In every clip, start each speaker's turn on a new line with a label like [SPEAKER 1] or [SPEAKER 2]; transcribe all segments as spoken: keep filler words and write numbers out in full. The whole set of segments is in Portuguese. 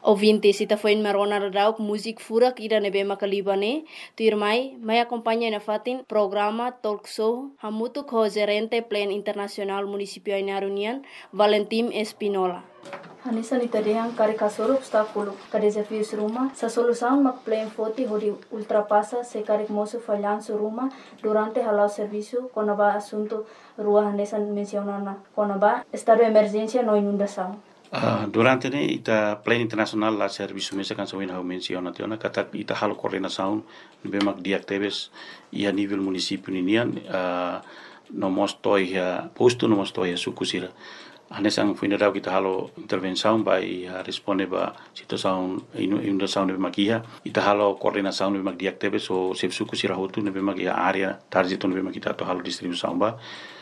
[SPEAKER 1] Ouvintes, ita foi marona radau música furak ira nebe makalibane, tu irmai, mai acompanha na fatin programa talk show hamutu ko gerente plan internacional municipio Ainarunian, Valentim Espinola. Hanisa ni tadehang kare kasoro obstáculo, ka desafios ruma, sa solução mak plan foti hodi ultrapassa se kare moço falhanço ruma durante halau serviço konaba assunto rua hanesa mencionana konaba estado de emergência no inundação.
[SPEAKER 2] Uh, durante ne ita plan internacional la serviço mesa kan sawin hau menciona tiona kata ita halo coordenação bemak diactebes ia nível município ninian uh, no mostoi ya posto no mostoi ya sukusira anesang funerau kita halo intervenção vai uh, responde ba situação inundação de makia ita halo coordenação de bemak diactebes o sep sukusira hotu ne bemak ya area target no bemak kita to halo distribuição ba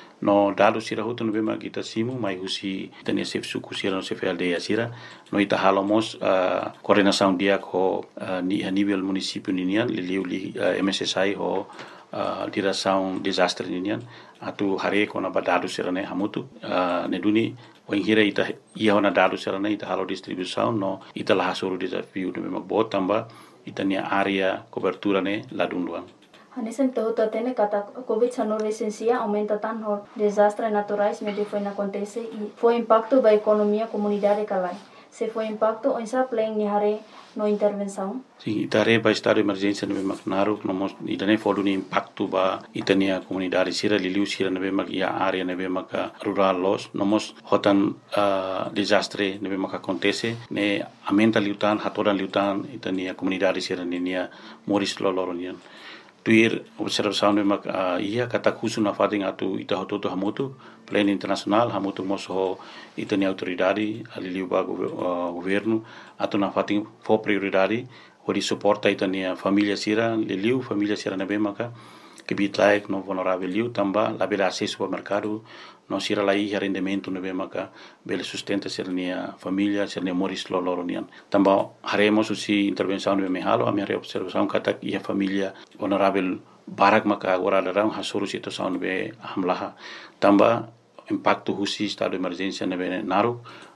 [SPEAKER 2] no dado sira hutu no bema kita simu mai husi tania sef suku sira no sef aldeia sira no ita halomos uh, coordenação dia ko uh, ni a nível município ninian liliu li uh, M S S I ho uh, direção desastre ninian atu hare ko na badado sira ne hamutu uh, ne duni o ingira ita ia na dado sira ne ita halo distribuição no ita la hasuru desafio no bema botamba ita nia area cobertura ne ladunduan.
[SPEAKER 1] Hanesan tahu tatene kata COVID dezenove licencia aumenta tan hor desastres naturais medio foi acontece e foi impacto ba economia comunidade kalai. Se foi impacto onsa plan ni hare no intervenção.
[SPEAKER 2] Sim, itare ba estado de emergência no bemak naru no mos idane fodu ni impacto ba itania comunidade sira liliu sira no bemak ia area no bemak rural los no mos hotan uh, desastre no bemak acontece ne aumenta liutan hatoran liutan itania comunidade sira ninia moris loloronian. Tuir observação de mak uh, ia kata kusu na fating atu ita hototo hamutu plan internacional hamutu moso itani autoridade aliliu ba uh, governo atu na fating fo prioridade hori suporta itani família sira liliu família sira na bemaka que bitlaik no vulnerável liu tamba la bela acesso ao mercado no sira lai rendimento no bemaka bela sustenta sernia família sernia moris loloronian tamba haremos usi intervenção no mehalo a minha observação kata ia família vulnerável barak maka agora darão hasuru situação be hamlaha tamba impacto husi estado de emergência no naru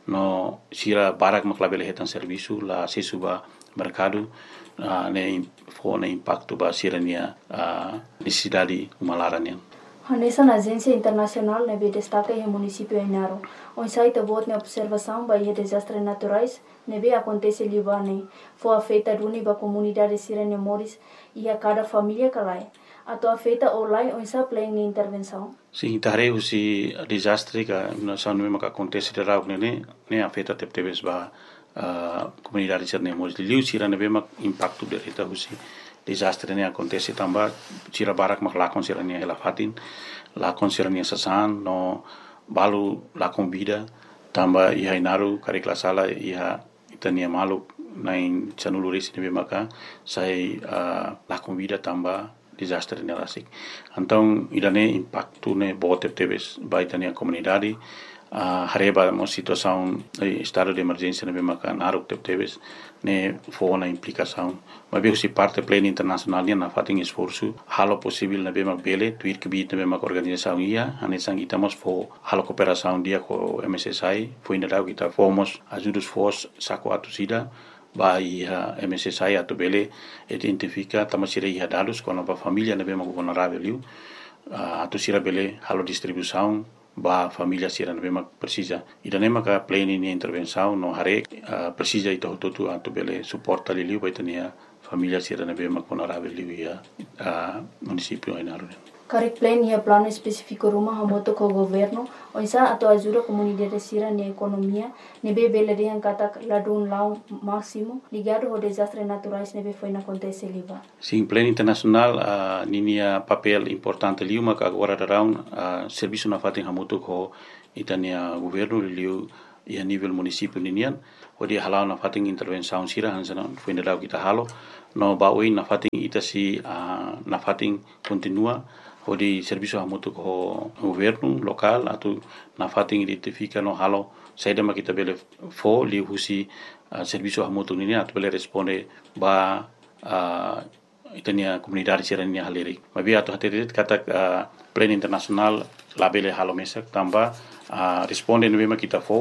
[SPEAKER 2] no sira barak makla bela hetan serviço la acesso ba mercado uh, ne fo ne impacto ba sirania uh, necessidade umalaranian.
[SPEAKER 1] Hanesa na agência internacional ne be destaca e município Ainaro. On site bot ne observação ba e desastres naturais ne be acontece libane. Fo afeta duni ba comunidade sirania moris e a cada família kalai. Ato afeta olai on sa plan ni intervenção.
[SPEAKER 2] Sim, tare usi desastre ka na sanu me ka acontece de rau ne ne afeta teptebes ba Uh, comunidade sirne moris liu sira ne bema impacto de reta husi desastre ne acontece tamba sira barak mak lakon sira ne hela fatin lakon sira ne sasan no balu lakon vida tamba iha inaru kare klasala iha itania malu nain chanuluris ne bema ka sai uh, lakon vida tamba desastre ne rasik então idane impacto ne bote tebes baitania comunidade Uh, hareba mo situação eh, estado de emergência na bema kan aruk tep teves ne fo na implicação mas bem se parte pleno internacional na fating esforço halo possível na bema bele tuir que bit na bema organização ia anesang itamos fo halo cooperação dia com M S S I foi ainda kita fomos ajudos fos saco atusida vai a M S S I atu bele identifica tamasire ia dados com a família na bema vulnerável liu uh, atusira bele halo distribuição ba família sira na bema precisa ida nema ka plane ni intervenção no hare uh, precisa ito tutu anto bele suporta liu ba itania família sira na bema vulnerável liu ia uh, município Ainaro.
[SPEAKER 1] Karek plan ia plano específico rumah hamoto ko governo onsa atau ajuda comunidade sira ni economia nebe bele de kata ladun lau máximo ligado ao desastre naturais nebe foi na acontece liba.
[SPEAKER 2] Sim, plano internacional uh, ninia papel importante liu mak agora darão uh, serviço na fatin hamoto ko itania governo liu ia nível município ninian odi halau na fatin intervenção sira hansana foi na kita halo no baoi na fatin itasi uh, na fatin continua odi serviço hamutu ko governo local atu na fating identifica no halo saida makita bele fo li husi uh, serviço hamutu ni atu bele responde ba uh, itania comunidade sirania haleri mabi atu hateret kata uh, plan international labele halo mesak tamba uh, responde no makita fo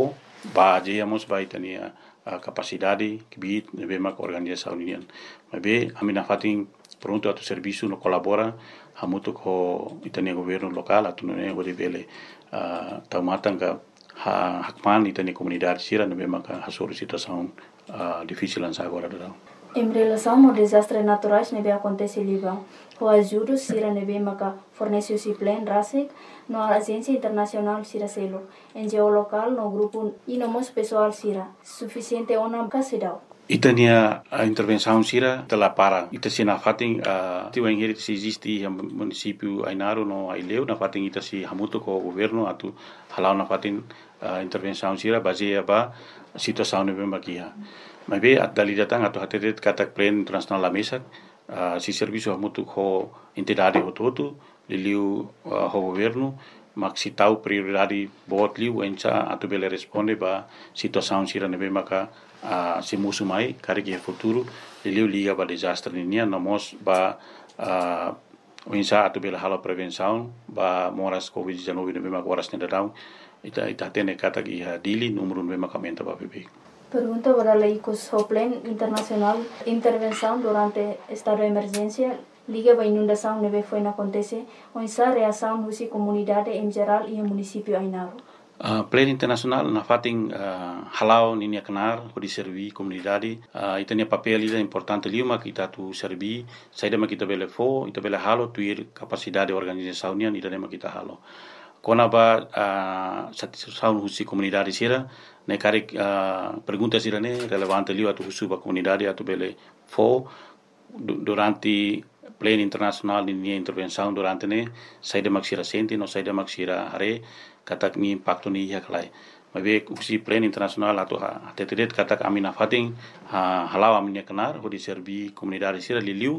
[SPEAKER 2] ba jeyamos ba itania uh, capacidade que bit nebe mak organização unian mas be amina fatin pronto atu serviço no colabora hamutu ko itania governo local atu ne gode bele uh, taumatanga ha hakman itania comunidade sira nebe mak hasor situação uh, difícil agora do.
[SPEAKER 1] Em relação ao desastre naturais nebe acontece Líbano, o ajuda sira nebe maka fornece o plan rasik no agência internacional sira selo, em geo local no grupo e no mos pessoal sira, suficiente ona kasidau.
[SPEAKER 2] Itania a intervenção sira tela para ita sina fating a tiu engeri se existe em município Ainaro no Aileu na fating ita si hamuto ko governo atu halau na fating a intervenção sira baseia ba situação nebe makia. Mas bem, a dali datang atau hati katak plan internasional la mesa, uh, si serviço hamutu ho entidade hototo, liliu uh, ho governo, mak si tau prioridade bot liu enca atau bele responde ba situação sira nebe maka uh, si musu mai kari ke futuro liliu liga ba desastre ninia nomos ba uh, enca atau bele halo prevenção ba moras covid dezenove nebe maka waras nedadau ita ita tene katak iha dili numero nebe maka menta ba bebe.
[SPEAKER 1] Pergunta para la I C O S, o Plan Internacional Intervenção durante estado de emergência, liga a inundação neve foi na acontece, onde a reação da comunidade em geral e o município Ainaro.
[SPEAKER 2] Uh, Plan Internacional na fating uh, halau ninia kenar di servi komunidade uh, itania papel ida importante liuma kita tu servi saida ma kita bele fo ita bele halo tuir capacidade organização nia ida ma kita halo kona ba uh, satisfação husi komunidade sira ne kare uh, pergunta sira ne relevante liu atu husu ba komunidade atu bele fo durante Plan Internacional ninia intervenção durante ne saida maksira senti no saida maksira hare katak ni impacto ni ya kalai mabe usi Plan Internacional atau ha tetedet katak amina fating ha halau amina kenar ho di servi komunidade sira liliu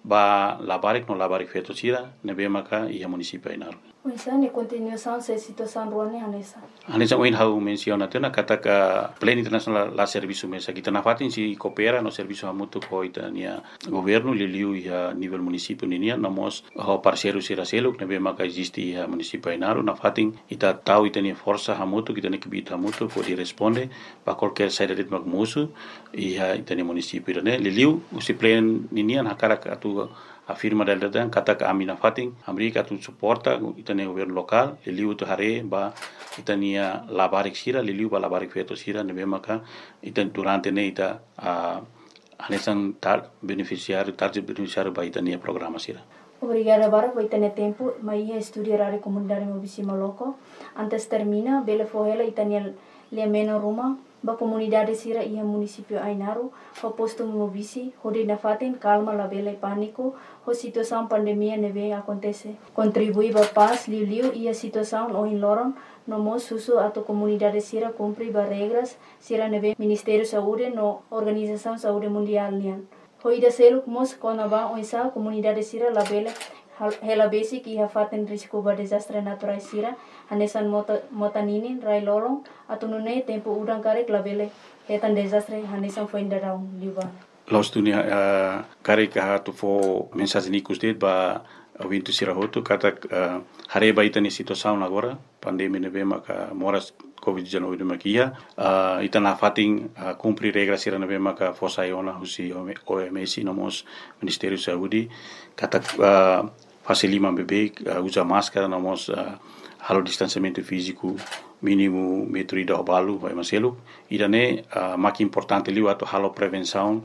[SPEAKER 2] ba labarik no labarik feto sira nebe maka ia municipio Ainaro.
[SPEAKER 1] Oisa ne continuação se situação ruane hanesa.
[SPEAKER 2] Hanesa oin hau menciona tena katak Plan Internacional la serviço mesa kita na fatin si coopera no serviço hamutu ko itania governo liliu ia nível municipio ninia nomos ho parceiro sira selo nebe maka existe ia municipio Ainaro na fatin ita tau itania força hamutu kita ne kibita hamutu ko di responde ba qualquer saída de magmusu ia itania municipio ne liliu usi plan ninia na karak atu afirma del datang kata ke amina fating Amerika tu suporta itania governo local liliu tu hare ba itania labarik sira liliu ba labarik feto sira nebe maka itan durante ne ita uh, anesan tar beneficiário tarde beneficiário ba itania programa sira.
[SPEAKER 1] Obrigada bara por ter tempo, mas ia estudar a comunidade no Vicima Loco. Antes termina, bele fohela itania le meno Roma, ba comunidade sira ia município Ainaro, ho posto no vici, ho de nafaten calma la bele pânico, ho situação pandemia neve acontece. Contribui ba paz liu liu ia situação o in loron, no mos susu ato comunidade sira cumpri ba regras sira neve Ministério Saúde no Organização Saúde Mundial nian. Ho ida seluk mos kona ba oisa comunidade sira la bele hela basic ia faten risco ba desastre natural sira hanesan mota motaninin rai lolong atau nune tempo udang karek la bele hetan desastre hanesan foi ndarau liba
[SPEAKER 2] los dunia uh, karek ha tu fo mensagem ni kustet ba wintu sira hotu kata uh, hare ba itani situação agora pandemia neve maka moras covid dezenove de makia uh, itana fating uh, cumprir regras sira neve maka fosa iona husi O M S nomos Ministério Saúde kata uh, fase lima bebê uh, usa máscara nomos uh, halo distanciamento físico mínimo metro ida obalu vai maselo idane uh, mak importante liu atau halo prevenção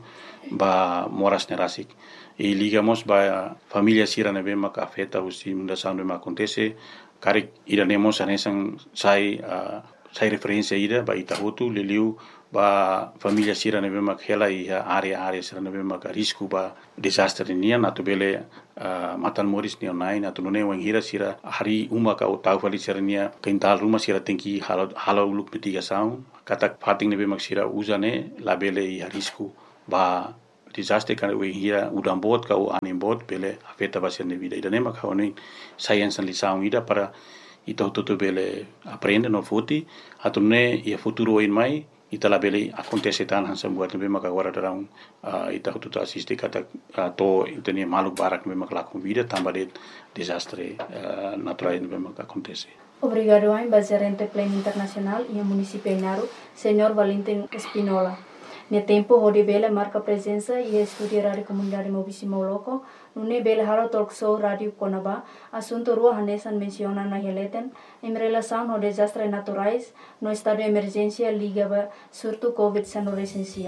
[SPEAKER 2] ba moras nerasik e ligamos ba família sira neve maka afeta usi mundação neve acontece karik idanemos anesan sai uh, sai referência ida ba itahutu liliu ba família sira neve mak hela ia area area sira neve mak risco ba desastre nian atau bele uh, matan moris ni online atau nune wang hira sira hari uma ka utau fali sira nia kental rumah sira tinggi halo halo uluk mitigação katak fating neve mak sira uzane la bele ia risco ba desastre kan we hira udam bot ka u anim bot bele afeta ba sira vida ida nema ka oni science and lição ida para ito toto bele aprende no futi atau ne ia futuro in mai ita la bele acontece tan hansa buat nebe maka agora darang uh, ita toto assiste kata uh, to itani maluk barak nebe maka lakon vida tamba de desastre uh, natural nebe maka acontece.
[SPEAKER 1] Obrigado ao gerente Plan Internacional e ao município Inaru, senhor Valentim Espinola. No tempo, onde Bela marca presença e estuda a rádio comunidade Mobisimo Loco, no Bela Haro Talk Show Rádio Conaba, assunto rua Hanesan menciona na releten, em relação ao desastres naturais, no estado de emergência ligava surto covid dezenove licencia.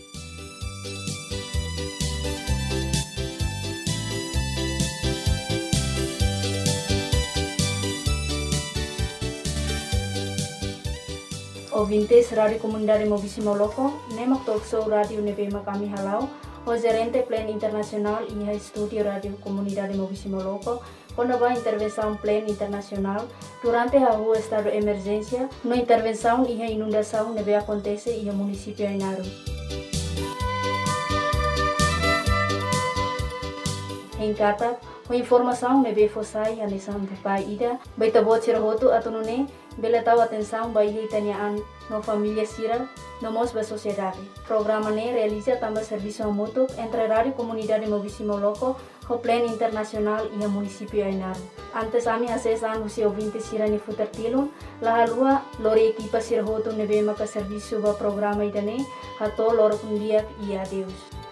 [SPEAKER 1] Ouvintes Rádio Comunidade Mobisimo Loco, Nemak Talk Show Rádio Nebema kami halau, o gerente Plan Internacional e a estúdio Rádio Comunidade Mobisimo Loco, quando a intervenção Plan Internacional, durante a rua estado de emergência, na intervenção e a inundação neve acontece e o município Inaru. Em Kata, a informação neve fossai a nisan pai ida, baita bot sirahoto atunune, bela tahu atenção bayi tanyaan no família sira no mos ba sociedade. Programa ne realiza também serviço mútuo entre Rádio Comunidade Mobisimo Loco, o Plan Internacional e o município Inaru. Antes ami acesan usi ouvinte sira ni futertilun, la halua lori equipa sirahoto nebe maka serviço ba programa idane, hato loro kundiak e adeus.